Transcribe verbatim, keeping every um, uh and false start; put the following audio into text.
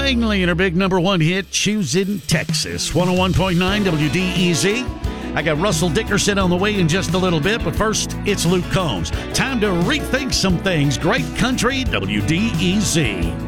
Langley and her big number one hit, Choosing Texas. one oh one point nine W D E Z. I got Russell Dickerson on the way in just a little bit, but first, it's Luke Combs. Time to rethink some things. Great country, W D E Z.